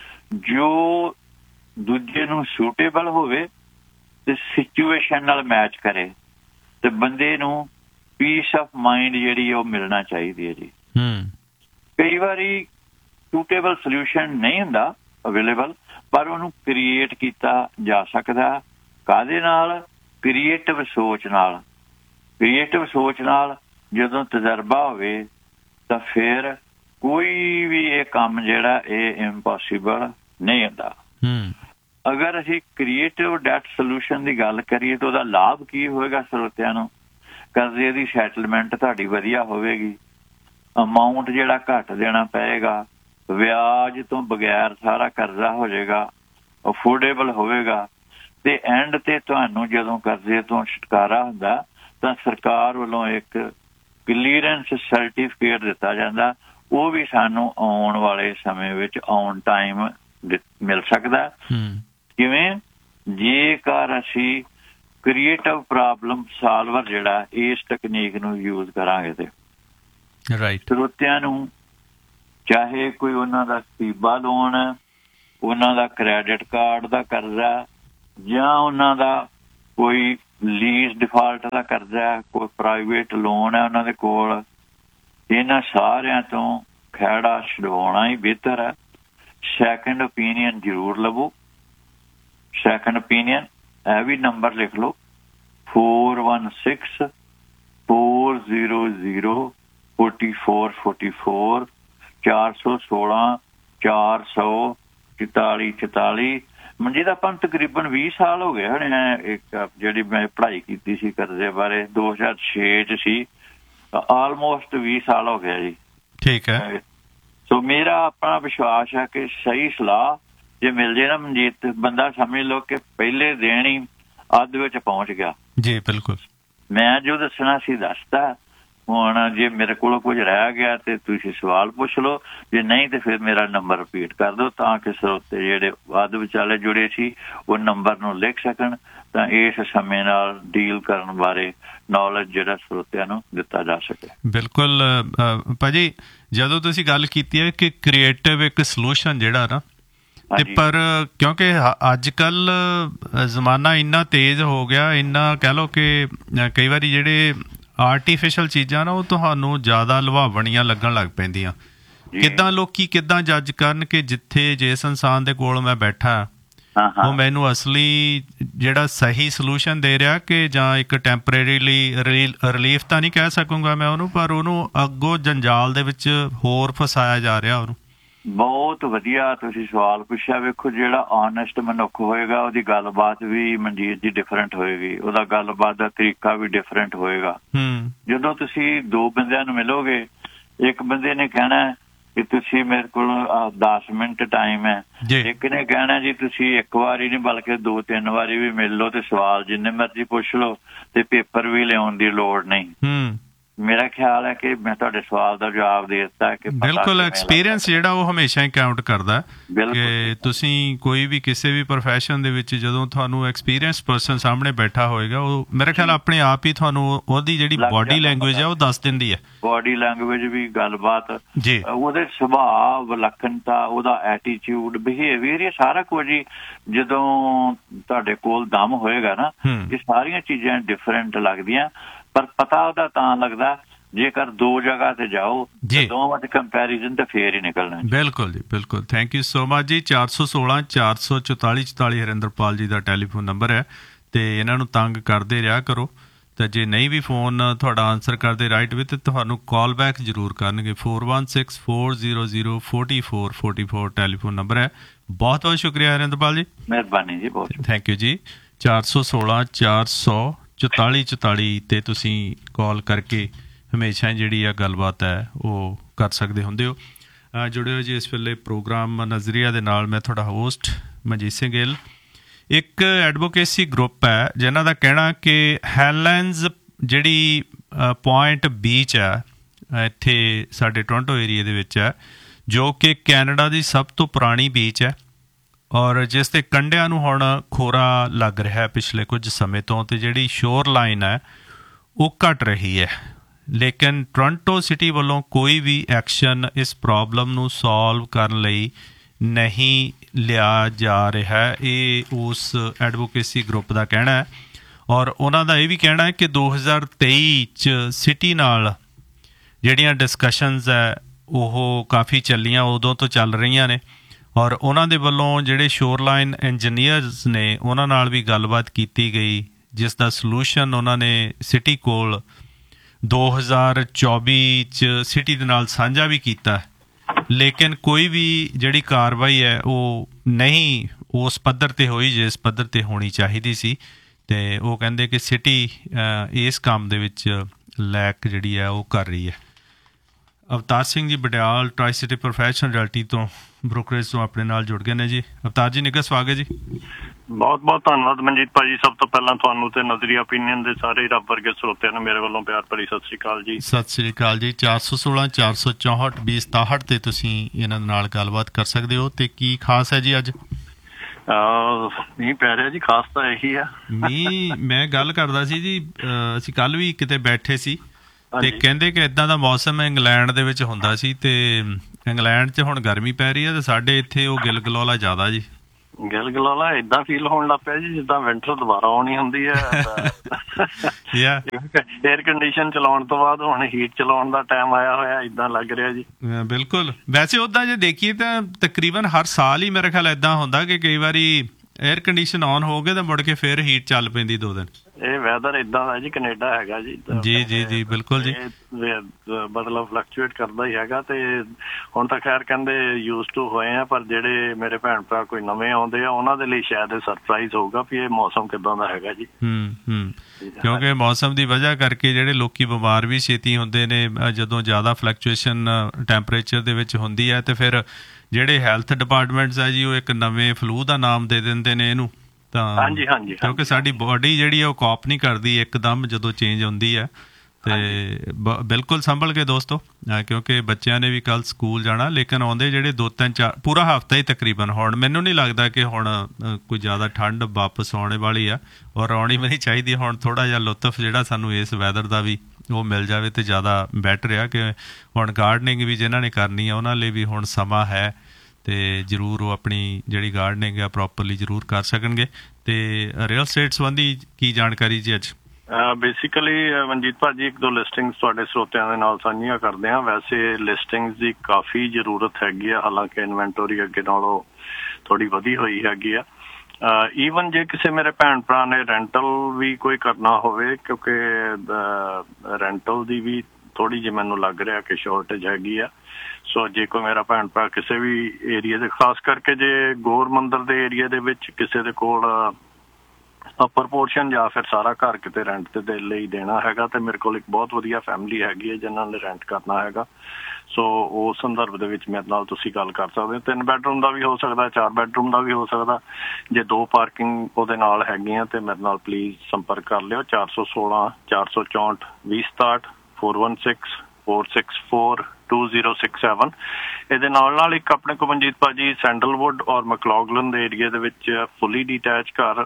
S2: ਜੋ ਦੂਜੇ ਨੂੰ ਸੂਟੇਬਲ ਹੋਵੇ ਤੇ ਸਿਚੁਏਸ਼ਨ ਨਾਲ ਮੈਚ ਕਰੇ ਤੇ ਬੰਦੇ ਨੂੰ ਪੀਸ ਆਫ ਮਾਈਂਡ ਜਿਹੜੀ ਉਹ ਮਿਲਣਾ ਚਾਹੀਦੀ ਹੈ ਜੀ। ਕਈ ਵਾਰੀ ਸੂਟੇਬਲ ਸੋਲਿਊਸ਼ਨ ਨਹੀਂ ਹੁੰਦਾ ਅਵੇਲੇਬਲ, ਪਰ ਉਹਨੂੰ ਕ੍ਰੀਏਟ ਕੀਤਾ ਜਾ ਸਕਦਾ। ਕਾਹਦੇ ਨਾਲ? ਕ੍ਰੀਏਟਿਵ ਸੋਚ ਨਾਲ। ਕ੍ਰੀਏਟਿਵ ਸੋਚ ਨਾਲ ਜਦੋਂ ਤਜਰਬਾ ਹੋਵੇ ਤਾਂ ਫਿਰ ਕੋਈ ਵੀ ਇਹ ਕੰਮ ਜਿਹੜਾ ਇਹ ਇੰਪੋਸੀਬਲ ਨਹੀਂ ਹੁੰਦਾ। ਅਗਰ ਅਸੀਂ ਕ੍ਰੀਏਟਿਵ ਡੈਟ ਸੋਲਿਊਸ਼ਨ ਦੀ ਗੱਲ ਕਰੀਏ ਤਾਂ ਉਹਦਾ ਲਾਭ ਕੀ ਹੋਏਗਾ ਸਰੋਤਿਆਂ ਨੂੰ? ਕਰਜ਼ੇ ਦੀ ਸੈਟਲਮੈਂਟ ਤੁਹਾਡੀ ਵਧੀਆ ਹੋਵੇਗੀ, ਅਮਾਊਂਟ ਜਿਹੜਾ ਘੱਟ ਦੇਣਾ ਪਏਗਾ, ਵਿਆਜ ਤੋਂ ਬਗੈਰ ਸਾਰਾ ਕਰਜ਼ਾ ਹੋ ਜਾਏਗਾ, ਅਫੋਰਡੇਬਲ ਹੋਵੇਗਾ, ਤੇ ਐਂਡ ਤੇ ਤੁਹਾਨੂੰ ਜਦੋਂ ਕਰਜ਼ੇ ਤੋਂ ਛੁਟਕਾਰਾ ਹੁੰਦਾ ਤਾਂ ਸਰਕਾਰ ਵੱਲੋਂ ਇੱਕ ਕਲੀਅਰੈਂਸ ਸਰਟੀਫਿਕੇਟ ਦਿੱਤਾ ਜਾਂਦਾ, ਉਹ ਵੀ ਸਾਨੂੰ ਆਉਣ ਵਾਲੇ ਸਮੇਂ ਵਿੱਚ ਔਨ ਟਾਈਮ ਮਿਲ ਸਕਦਾ। ਕਿਵੇਂ? ਜੇਕਰ ਅਸੀਂ ਕ੍ਰੀਏਟਿਵ ਪ੍ਰੋਬਲਮ ਸਾਲਵਰ ਜਿਹੜਾ ਇਸ ਟੈਕਨੀਕ ਨੂੰ ਯੂਜ਼ ਕਰਾਂਗੇ ਤੇ ਰਾਈਟ ਸਰੋਤਿਆਂ ਨੂੰ, ਚਾਹੇ ਕੋਈ ਉਹਨਾਂ ਦਾ ਸਤੀਬਾ ਲੋਨ ਹੈ, ਉਹਨਾਂ ਦਾ ਕ੍ਰੈਡਿਟ ਕਾਰਡ ਦਾ ਕਰਜ਼ਾ, ਜਾਂ ਉਹਨਾਂ ਦਾ ਕੋਈ ਲੀਜ਼ ਡਿਫਾਲਟ ਦਾ ਕਰਜ਼ਾ, ਕੋਈ ਪ੍ਰਾਈਵੇਟ ਲੋਨ ਹੈ ਉਹਨਾਂ ਦੇ ਕੋਲ, ਇਹਨਾਂ ਸਾਰਿਆਂ ਤੋਂ ਖਹਿੜਾ ਛਡਵਾਉਣਾ ਹੀ ਬਿਹਤਰ ਹੈ। ਸੈਕਿੰਡ ਓਪੀਨੀਅਨ ਜ਼ਰੂਰ ਲਵੋ। ਸੈਕਿੰਡ ਓਪੀਨੀਅਨ ਇਹ ਵੀ ਨੰਬਰ ਲਿਖ ਲਓ, four one six four zero zero forty four forty four ਚਾਰ ਸੌ ਸੋਲਾਂ ਚਾਰ ਸੌ ਚੁਤਾਲੀ ਚੁਤਾਲੀ। ਮਨਜੀਤ ਆਪਾਂ ਨੂੰ ਤਕਰੀਬਨ ਵੀਹ ਸਾਲ ਹੋ ਗਏ ਹੋਣੇ ਇੱਕ ਜਿਹੜੀ ਮੈਂ ਪੜ੍ਹਾਈ ਕੀਤੀ ਸੀ ਕਰਜ਼ੇ ਬਾਰੇ, ਦੋ ਹਜ਼ਾਰ ਛੇ ਚ ਸੀ, ਆਲਮੋਸਟ ਵੀਹ ਸਾਲ ਹੋ ਗਿਆ ਜੀ। ਠੀਕ ਹੈ। ਸੋ ਮੇਰਾ ਆਪਣਾ ਵਿਸ਼ਵਾਸ ਹੈ ਕਿ ਸਹੀ ਸਲਾਹ ਜੇ ਮਿਲ ਜੇ ਨਾ ਮਨਜੀਤ, ਬੰਦਾ ਸਮਝ ਲਓ ਕਿ ਪਹਿਲੇ ਦਿਨ ਹੀ ਅੱਧ ਵਿੱਚ ਪਹੁੰਚ ਗਿਆ ਜੀ। ਬਿਲਕੁਲ, ਮੈਂ ਜੋ ਦੱਸਣਾ ਸੀ ਦੱਸਤਾ। ਹੁਣ ਜੇ ਮੇਰੇ ਕੋਲ ਕੁਝ ਰਹਿ ਗਿਆ ਤੇ ਤੁਸੀਂ ਸਵਾਲ ਪੁੱਛ ਲਓ, ਜੇ ਨਹੀਂ ਤੇ ਫਿਰ ਮੇਰਾ ਨੰਬਰ ਰਿਪੀਟ ਕਰ ਦਿਓ ਤਾਂ ਕਿ ਸਰੋਤੇ ਜਿਹੜੇ ਅੱਧ ਵਿਚਾਲੇ ਜੁੜੇ ਸੀ ਉਹ ਨੰਬਰ ਨੂੰ ਲਿਖ ਸਕਣ, ਤਾਂ ਇਸ ਸਮੇਂ ਨਾਲ ਡੀਲ ਕਰਨ ਬਾਰੇ ਨੌਲੇਜ ਜਿਹੜਾ ਸਰੋਤਿਆਂ ਨੂੰ ਦਿੱਤਾ ਜਾ ਸਕੇ। ਬਿਲਕੁਲ ਭਾਜੀ, ਜਦੋਂ ਤੁਸੀਂ ਗੱਲ ਕੀਤੀ ਹੈ ਕਿ ਕ੍ਰੀਏਟਿਵ ਇੱਕ ਸੋਲਿਊਸ਼ਨ ਜਿਹੜਾ ਨਾ, ਤੇ ਪਰ ਕਿਉਂਕਿ ਅੱਜ ਕੱਲ ਜ਼ਮਾਨਾ ਇੰਨਾ ਤੇਜ਼ ਹੋ ਗਿਆ, ਇੰਨਾ ਕਹਿ ਲਓ ਕਿ ਕਈ ਵਾਰੀ ਜਿਹੜੇ ਆਰਟੀਫਿਸ਼ਲ ਚੀਜ਼ਾਂ ਨਾ ਉਹ ਤੁਹਾਨੂੰ ਜ਼ਿਆਦਾ ਲੁਭਾਵਣੀਆਂ ਲੱਗਣ ਲੱਗ ਪੈਂਦੀਆਂ। ਕਿੱਦਾਂ ਲੋਕੀ ਕਿੱਦਾਂ ਜੱਜ ਕਰਨ ਕਿ ਜਿੱਥੇ ਜਿਸ ਇਨਸਾਨ ਦੇ ਕੋਲ ਮੈਂ ਬੈਠਾ
S1: ਉਹ ਮੈਨੂੰ ਅਸਲੀ ਜਿਹੜਾ ਸਹੀ ਸੋਲੂਸ਼ਨ ਦੇ ਰਿਹਾ ਕਿ ਜਾਂ ਇੱਕ ਟੈਂਪਰੇਰੀਲੀ ਰਿਲੀਫ ਤਾਂ ਨਹੀਂ ਕਹਿ ਸਕੂੰਗਾ ਮੈਂ ਉਹਨੂੰ, ਪਰ ਉਹਨੂੰ ਅੱਗੋਂ ਜੰਜਾਲ ਦੇ ਵਿੱਚ ਹੋਰ ਫਸਾਇਆ ਜਾ ਰਿਹਾ ਉਹਨੂੰ।
S2: ਬਹੁਤ ਵਧੀਆ ਤੁਸੀਂ ਸਵਾਲ ਪੁੱਛਿਆ। ਵੇਖੋ, ਜਿਹੜਾ ਆਨੈਸਟ ਮਨੁੱਖ ਹੋਏਗਾ ਉਹਦੀ ਗੱਲਬਾਤ ਵੀ ਮਨਜੀਤ ਜੀ ਡਿਫਰੈਂਟ ਹੋਏਗੀ, ਉਹਦਾ ਗੱਲਬਾਤ ਦਾ ਤਰੀਕਾ ਵੀ ਡਿਫਰੈਂਟ ਹੋਏਗਾ। ਜਦੋਂ ਤੁਸੀਂ ਦੋ ਬੰਦਿਆਂ ਨੂੰ ਮਿਲੋਗੇ, ਇੱਕ ਬੰਦੇ ਨੇ ਕਹਿਣਾ ਕਿ ਤੁਸੀਂ ਮੇਰੇ ਕੋਲ ਦਸ ਮਿੰਟ ਟਾਈਮ ਹੈ, ਇੱਕ ਨੇ ਕਹਿਣਾ ਜੀ ਤੁਸੀਂ ਇੱਕ ਵਾਰੀ ਨਹੀਂ ਬਲਕਿ ਦੋ ਤਿੰਨ ਵਾਰੀ ਵੀ ਮਿਲ ਲਓ ਤੇ ਸਵਾਲ ਜਿੰਨੇ ਮਰਜ਼ੀ ਪੁੱਛ ਲਓ ਤੇ ਪੇਪਰ ਵੀ ਲਿਆਉਣ ਦੀ ਲੋੜ ਨਹੀਂ। ਮੇਰਾ ਖਿਆਲ ਹੈ ਕਿ ਮੈਂ ਤੁਹਾਡੇ ਸਵਾਲ ਦਾ ਜਵਾਬ ਦੇ ਦਿੱਤਾ ਕਿ
S1: ਬਿਲਕੁਲ ਐਕਸਪੀਰੀਅੰਸ ਜਿਹੜਾ ਉਹ ਹਮੇਸ਼ਾ ਹੀ ਕਾਊਂਟ ਕਰਦਾ ਕਿ ਤੁਸੀਂ ਕੋਈ ਵੀ ਕਿਸੇ ਵੀ ਪ੍ਰੋਫੈਸ਼ਨ ਦੇ ਵਿੱਚ ਜਦੋਂ ਤੁਹਾਨੂੰ ਐਕਸਪੀਰੀਅੰਸ ਪਰਸਨ ਸਾਹਮਣੇ ਬੈਠਾ ਹੋਏਗਾ, ਉਹ ਮੇਰੇ ਖਿਆਲ ਆਪਣੇ ਆਪ ਹੀ ਤੁਹਾਨੂੰ ਉਹਦੀ ਜਿਹੜੀ ਬਾਡੀ ਲੈਂਗੁਏਜ ਹੈ ਉਹ ਦੱਸ ਦਿੰਦੀ ਹੈ। ਬਾਡੀ ਲੈਂਗੁਏਜ ਵੀ, ਗੱਲਬਾਤ, ਉਹਦੇ ਸੁਭਾਅ, ਵਿਲੱਖਣਤਾ, ਉਹਦਾ ਐਟੀਟਿਊਡ, ਬਿਹੇਵੀਅਰ, ਇਹ ਸਾਰਾ ਕੁਝ ਹੀ ਜਦੋਂ ਤੁਹਾਡੇ ਕੋਲ ਦਮ ਹੋਏਗਾ ਨਾ, ਇਹ ਸਾਰੀਆਂ ਚੀਜ਼ਾਂ ਡਿਫਰੈਂਟ ਲੱਗਦੀਆਂ। ਪਰ ਪਤਾ ਉਹਦਾ ਤਾਂ ਲੱਗਦਾ ਜੇਕਰ ਦੋ ਜਗ੍ਹਾ ਤੇ ਜਾਓ, ਦੋਵਾਂ ਦੇ ਕੰਪੈਰੀਜ਼ਨ ਤੇ ਫੇਰ ਹੀ ਨਿਕਲਣਾ। ਬਿਲਕੁਲ ਜੀ, ਬਿਲਕੁਲ। ਥੈਂਕ ਯੂ ਸੋ ਮਚ ਜੀ। ਚਾਰ ਸੌ ਸੋਲਾਂ ਚਾਰ ਸੌ ਚੁਤਾਲੀ ਚੁਤਾਲੀ ਹਰਿੰਦਰਪਾਲ ਜੀ ਦਾ ਟੈਲੀਫੋਨ ਨੰਬਰ ਹੈ ਤੇ ਇਹਨਾਂ ਨੂੰ ਤੰਗ ਕਰਦੇ ਰਿਹਾ ਕਰੋ। ਤੇ ਜੇ ਨਹੀਂ ਵੀ ਫੋਨ ਤੁਹਾਡਾ ਆਨਸਰ ਕਰਦੇ ਰਾਈਟ ਵੀ, ਤੇ ਤੁਹਾਨੂੰ ਕਾਲ ਬੈਕ ਜ਼ਰੂਰ ਕਰਨਗੇ। Four one six four zero zero forty four forty four telephone number ਹੈ। ਬਹੁਤ ਬਹੁਤ ਸ਼ੁਕਰੀਆ ਹਰਿੰਦਰਪਾਲ ਜੀ, ਮਿਹਰਬਾਨੀ ਜੀ, ਬਹੁਤ ਥੈਂਕ ਯੂ ਜੀ। ਚਾਰ ਸੌ ਸੋਲਾਂ ਚਾਰ ਸੌ ਚੁਤਾਲੀ ਚੁਤਾਲੀ ਤੇ ਤੁਸੀਂ ਕਾਲ ਕਰਕੇ ਹਮੇਸ਼ਾ ਜਿਹੜੀ ਆ ਗੱਲਬਾਤ ਹੈ ਉਹ ਕਰ ਸਕਦੇ ਹੁੰਦੇ ਹੋ। ਜੁੜਿਓ ਜੀ ਇਸ ਵੇਲੇ ਪ੍ਰੋਗਰਾਮ ਨਜ਼ਰੀਆ ਦੇ ਨਾਲ। ਮੈਂ ਤੁਹਾਡਾ ਹੋਸਟ ਮਨਜੀਤ ਸਿੰਘ ਗਿੱਲ। ਇੱਕ ਐਡਵੋਕੇਸੀ ਗਰੁੱਪ ਹੈ ਜਿਨ੍ਹਾਂ ਦਾ ਕਹਿਣਾ ਕਿ ਹੈਲੈਂਡਜ਼ ਜਿਹੜੀ ਪੁਆਇੰਟ ਬੀਚ ਹੈ ਇੱਥੇ ਸਾਡੇ ਟੋਰਾਂਟੋ ਏਰੀਏ ਦੇ ਵਿੱਚ ਹੈ, ਜੋ ਕਿ ਕੈਨੇਡਾ ਦੀ ਸਭ ਤੋਂ ਪੁਰਾਣੀ ਬੀਚ ਹੈ ਔਰ ਜਿਸ ਦੇ ਕੰਢਿਆਂ ਨੂੰ ਹੁਣ ਖੋਰਾ ਲੱਗ ਰਿਹਾ ਪਿਛਲੇ ਕੁਝ ਸਮੇਂ ਤੋਂ, ਅਤੇ ਜਿਹੜੀ ਸ਼ੋਰ ਲਾਈਨ ਹੈ ਉਹ ਘਟ ਰਹੀ ਹੈ। ਲੇਕਿਨ ਟੋਰਾਂਟੋ ਸਿਟੀ ਵੱਲੋਂ ਕੋਈ ਵੀ ਐਕਸ਼ਨ ਇਸ ਪ੍ਰੋਬਲਮ ਨੂੰ ਸੋਲਵ ਕਰਨ ਲਈ ਨਹੀਂ ਲਿਆ ਜਾ ਰਿਹਾ। ਇਹ ਉਸ ਐਡਵੋਕੇਸੀ ਗਰੁੱਪ ਦਾ ਕਹਿਣਾ ਹੈ ਔਰ ਉਹਨਾਂ ਦਾ ਇਹ ਵੀ ਕਹਿਣਾ ਹੈ ਕਿ ਦੋ ਹਜ਼ਾਰ ਤੇਈ 'ਚ ਸਿਟੀ ਨਾਲ ਜਿਹੜੀਆਂ ਡਿਸਕਸ਼ਨਸ ਹੈ ਉਹ ਕਾਫੀ ਚੱਲੀਆਂ, ਉਦੋਂ ਤੋਂ ਚੱਲ ਰਹੀਆਂ ਨੇ ਔਰ ਉਹਨਾਂ ਦੇ ਵੱਲੋਂ ਜਿਹੜੇ ਸ਼ੋਰਲਾਈਨ ਇੰਜੀਨੀਅਰਸ ਨੇ ਉਹਨਾਂ ਨਾਲ ਵੀ ਗੱਲਬਾਤ ਕੀਤੀ ਗਈ, ਜਿਸ ਦਾ ਸਲੂਸ਼ਨ ਉਹਨਾਂ ਨੇ ਸਿਟੀ ਕੋਲ ਦੋ ਹਜ਼ਾਰ ਚੌਵੀ 'ਚ ਸਿਟੀ ਦੇ ਨਾਲ ਸਾਂਝਾ ਵੀ ਕੀਤਾ। ਲੇਕਿਨ ਕੋਈ ਵੀ ਜਿਹੜੀ ਕਾਰਵਾਈ ਹੈ ਉਹ ਨਹੀਂ ਉਸ ਪੱਧਰ 'ਤੇ ਹੋਈ ਜਿਸ ਪੱਧਰ 'ਤੇ ਹੋਣੀ ਚਾਹੀਦੀ ਸੀ। ਅਤੇ ਉਹ ਕਹਿੰਦੇ ਕਿ ਸਿਟੀ ਇਸ ਕੰਮ ਦੇ ਵਿੱਚ ਲੈਕ ਜਿਹੜੀ ਹੈ ਉਹ ਕਰ ਰਹੀ ਹੈ। Avtar Singh ji Badial tri city professional reality ਤੋਂ ਬ੍ਰੋਕਰੇਜ ਤੋਂ ਆਪਣੇ ਨਾਲ ਜੁੜ ਗਏ ਨੇ ਜੀ। ਅਵਤਾਰ ਜੀ, ਨਿੱਘਾ ਸਵਾਗਤ ਜੀ।
S3: ਬਹੁਤ ਬਹੁਤ ਧੰਨਵਾਦ ਮਨਜੀਤ ਭਾਜੀ। ਸਭ ਤੋਂ ਪਹਿਲਾਂ ਤੁਹਾਨੂੰ ਤੇ ਨਜ਼ਰੀਆ ਓਪੀਨੀਅਨ ਦੇ ਸਾਰੇ ਰੱਬ ਵਰਗੇ ਸਰੋਤਿਆਂ ਨੂੰ ਮੇਰੇ ਵੱਲੋਂ ਪਿਆਰ ਭਰੀ ਸਤਿ ਸ਼੍ਰੀ ਅਕਾਲ ਜੀ।
S1: ਸਤਿ ਸ਼੍ਰੀ ਅਕਾਲ ਜੀ। ਚਾਰ ਸੌ ਸੋਲਾਂ ਚਾਰ ਸੌ ਚੌਂਹਠ ਵੀਹ ਸਤਾਹਠ ਤੇ ਤੁਸੀਂ ਇਹਨਾਂ ਨਾਲ ਗੱਲਬਾਤ ਕਰ ਸਕਦੇ ਹੋ। ਤੇ ਕੀ ਖਾਸ ਹੈ ਜੀ ਅੱਜ?
S3: ਮੀਂਹ ਪੈ ਰਿਹਾ ਜੀ, ਖਾਸ ਤਾਂ ਇਹੀ ਆ
S1: ਮੀਂਹ। ਮੈਂ ਗੱਲ ਕਰਦਾ ਸੀ ਜੀ, ਅਸੀਂ ਕੱਲ ਵੀ ਕਿਤੇ ਬੈਠੇ ਸੀ ਤੇ ਕਹਿੰਦੇ ਕਿ ਏਦਾਂ ਦਾ ਮੌਸਮ ਇੰਗਲੈਂਡ ਦੇ ਵਿੱਚ ਹੁੰਦਾ ਸੀ ਤੇ ਇੰਗਲੈਂਡ 'ਚ ਹੁਣ ਗਰਮੀ ਪੈ ਰਹੀ ਹੈ ਤੇ ਸਾਡੇ ਇੱਥੇ ਉਹ ਗਿਲ ਗਲੋਲਾ ਜ਼ਿਆਦਾ ਜੀ।
S3: ਗਿਲ ਗਲੋਲਾ ਏਦਾਂ ਫੀਲ ਹੋਣ ਲੱਗ ਪਿਆ ਜੀ ਜਿੱਦਾਂ ਵਿੰਟਰ ਦੁਬਾਰਾ ਆਉਣੀ ਹੁੰਦੀ ਹੈ। ਏਅਰ ਕੰਡੀਸ਼ਨ ਚਲਾਉਣ ਤੋਂ ਬਾਅਦ ਹੁਣ ਹੀਟ ਚਲਾਉਣ ਦਾ ਟਾਈਮ ਆਇਆ ਹੋਇਆ, ਏਦਾਂ ਲੱਗ ਰਿਹਾ ਜੀ।
S1: ਬਿਲਕੁਲ। ਵੈਸੇ ਓਦਾਂ ਜੇ ਦੇਖੀਏ ਤਾਂ ਤਕਰੀਬਨ ਹਰ ਸਾਲ ਹੀ ਮੇਰੇ ਖਿਆਲ ਏਦਾਂ ਹੁੰਦਾ ਕਿ ਕਈ ਵਾਰੀ ਏਅਰ ਕੰਡੀਸ਼ਨ ਆਨ ਹੋ ਗਏ ਤਾਂ ਮੁੜ ਕੇ ਫਿਰ ਹੀਟ ਚੱਲ ਪੈਂਦੀ ਦੋ ਦਿਨ।
S3: ਇਹ ਵੈਦਰ ਏਦਾਂ ਦਾ ਜੀ, ਕੈਨੇਡਾ ਹੈਗਾ ਜੀ।
S1: ਜੀ ਜੀ ਜੀ ਬਿਲਕੁਲ ਜੀ।
S3: ਮਤਲਬ ਫਲਕਚੁਏਟ ਕਰਦਾ ਹੀ ਹੈਗਾ। ਤੇ ਹੁਣ ਤਾਂ ਖੈਰ ਕਹਿੰਦੇ ਯੂਜ਼ ਟੂ ਹੋਏ ਆ, ਪਰ ਜਿਹੜੇ ਮੇਰੇ ਭੈਣ ਭਰਾ ਕੋਈ ਨਵੇਂ ਆਉਂਦੇ ਆ ਉਹਨਾਂ ਦੇ ਲਈ ਸ਼ਾਇਦ ਇਹ ਸਰਪ੍ਰਾਈਜ਼ ਹੋਊਗਾ ਵੀ ਇਹ ਮੌਸਮ ਕਿੱਦਾਂ ਦਾ ਹੈਗਾ ਜੀ। ਹੂੰ ਹੂੰ ਕਿਉਂਕਿ ਮੌਸਮ ਦੀ ਵਜ੍ਹਾ ਕਰਕੇ ਜਿਹੜੇ ਲੋਕੀ ਬਿਮਾਰ ਵੀ ਛੇਤੀ ਹੁੰਦੇ ਨੇ ਜਦੋਂ ਜ਼ਿਆਦਾ ਫਲਕਚੁਏਸ਼ਨ ਟੈਂਪਰੇਚਰ ਦੇ ਵਿੱਚ ਹੁੰਦੀ ਹੈ। ਤੇ ਫਿਰ ਜਿਹੜੇ ਹੈਲਥ ਡਿਪਾਰਟਮੈਂਟਸ ਆ ਜੀ ਉਹ ਇੱਕ ਨਵੇਂ ਫਲੂ ਦਾ ਨਾਮ ਦੇ ਦਿੰਦੇ ਨੇ ਇਹਨੂੰ। ਤਾਂ ਹਾਂਜੀ ਹਾਂਜੀ
S1: ਕਿਉਂਕਿ ਸਾਡੀ ਬੋਡੀ ਜਿਹੜੀ ਆ ਉਹ ਕੋਪ ਨਹੀਂ ਕਰਦੀ ਇੱਕਦਮ ਜਦੋਂ ਚੇਂਜ ਹੁੰਦੀ ਹੈ। ਤੇ ਬਿਲਕੁਲ ਸੰਭਲ ਕੇ ਦੋਸਤੋ, ਕਿਉਂਕਿ ਬੱਚਿਆਂ ਨੇ ਵੀ ਕੱਲ੍ਹ ਸਕੂਲ ਜਾਣਾ। ਲੇਕਿਨ ਆਉਂਦੇ ਜਿਹੜੇ ਦੋ ਤਿੰਨ ਚਾਰ ਪੂਰਾ ਹਫ਼ਤਾ ਹੀ ਤਕਰੀਬਨ, ਹੁਣ ਮੈਨੂੰ ਨਹੀਂ ਲੱਗਦਾ ਕਿ ਹੁਣ ਕੋਈ ਜ਼ਿਆਦਾ ਠੰਡ ਵਾਪਸ ਆਉਣ ਵਾਲੀ ਆ ਔਰ ਆਉਣੀ ਵੀ ਨਹੀਂ ਚਾਹੀਦੀ। ਹੁਣ ਥੋੜ੍ਹਾ ਜਿਹਾ ਲੁਤਫ ਜਿਹੜਾ ਸਾਨੂੰ ਇਸ ਵੈਦਰ ਦਾ ਵੀ ਉਹ ਮਿਲ ਜਾਵੇ ਤੇ ਜ਼ਿਆਦਾ ਬੈਟਰ ਆ। ਕਿ ਹੁਣ ਗਾਰਡਨਿੰਗ ਵੀ ਜਿਨ੍ਹਾਂ ਨੇ ਕਰਨੀ ਆ ਉਹਨਾਂ ਲਈ ਵੀ ਹੁਣ ਸਮਾਂ ਹੈ ਤੇ ਜ਼ਰੂਰ ਉਹ ਆਪਣੀ ਜਿਹੜੀ ਗਾਰਡਨਿੰਗ ਆ ਪ੍ਰੋਪਰਲੀ ਜ਼ਰੂਰ ਕਰ ਸਕਣਗੇ। ਤੇ ਰੀਅਲ ਸਟੇਟ ਸੰਬੰਧੀ ਕੀ ਜਾਣਕਾਰੀ ਜੀ ਅੱਜ?
S3: ਬੇਸਿਕਲੀ ਮਨਜੀਤ ਭਾਜੀ ਇੱਕ ਦੋ ਲਿਸਟਿੰਗਸ ਤੁਹਾਡੇ ਸਰੋਤਿਆਂ ਦੇ ਨਾਲ ਸਾਂਝੀਆਂ ਕਰਦੇ ਹਾਂ। ਵੈਸੇ ਲਿਸਟਿੰਗਸ ਦੀ ਕਾਫੀ ਜ਼ਰੂਰਤ ਹੈਗੀ ਆ, ਹਾਲਾਂਕਿ ਇਨਵੈਂਟੋਰੀ ਅੱਗੇ ਨਾਲੋਂ ਥੋੜ੍ਹੀ ਵਧੀ ਹੋਈ ਹੈਗੀ ਆ। ਈਵਨ ਜੇ ਕਿਸੇ ਮੇਰੇ ਭੈਣ ਭਰਾ ਨੇ ਰੈਂਟਲ ਵੀ ਕੋਈ ਕਰਨਾ ਹੋਵੇ, ਕਿਉਂਕਿ ਰੈਂਟਲ ਦੀ ਵੀ ਥੋੜ੍ਹੀ ਜਿਹੀ ਮੈਨੂੰ ਲੱਗ ਰਿਹਾ ਕਿ ਸ਼ੋਰਟੇਜ ਹੈਗੀ ਆ। ਸੋ ਜੇ ਕੋਈ ਮੇਰਾ ਭੈਣ ਭਰਾ ਕਿਸੇ ਵੀ ਏਰੀਏ ਦੇ, ਖਾਸ ਕਰਕੇ ਜੇ ਗੌਰ ਮੰਦਰ ਦੇ ਏਰੀਏ ਦੇ ਵਿੱਚ ਕਿਸੇ ਦੇ ਕੋਲ ਅਪਰ ਪੋਰਸ਼ਨ ਜਾਂ ਫਿਰ ਸਾਰਾ ਘਰ ਕਿਤੇ ਰੈਂਟ ਤੇ ਦੇ ਲਈ ਦੇਣਾ ਹੈਗਾ, ਤੇ ਮੇਰੇ ਕੋਲ ਇੱਕ ਬਹੁਤ ਵਧੀਆ ਫੈਮਿਲੀ ਹੈਗੀ ਹੈ ਜਿਨ੍ਹਾਂ ਨੇ ਰੈਂਟ ਕਰਨਾ ਹੈਗਾ। ਸੋ ਉਸ ਸੰਦਰਭ ਦੇ ਵਿੱਚ ਮੇਰੇ ਨਾਲ ਤੁਸੀਂ ਗੱਲ ਕਰ ਸਕਦੇ ਹੋ। ਤਿੰਨ ਬੈਡਰੂਮ ਦਾ ਵੀ ਹੋ ਸਕਦਾ, ਚਾਰ ਬੈਡਰੂਮ ਦਾ ਵੀ ਹੋ ਸਕਦਾ। ਜੇ ਦੋ ਪਾਰਕਿੰਗ ਉਹਦੇ ਨਾਲ ਹੈਗੀਆਂ ਤੇ ਮੇਰੇ ਨਾਲ ਪਲੀਜ਼ ਸੰਪਰਕ ਕਰ ਲਿਓ। ਚਾਰ ਸੌ ਸੋਲਾਂ ਚਾਰ ਸੌ ਚੌਂਹਠ ਵੀਹ ਸਤਾਹਠ four one six four six four two zero six seven. ਇਹਦੇ ਨਾਲ ਨਾਲ ਇੱਕ ਆਪਣੇ ਕੋਲ ਮਨਜੀਤ ਭਾਜੀ ਸੈਂਡਲਵੁੱਡ ਔਰ ਮੈਕਲੌਗਲਨ ਦੇ ਏਰੀਏ ਦੇ ਵਿੱਚ ਫੁੱਲੀ ਡੀਟੈਚ ਘਰ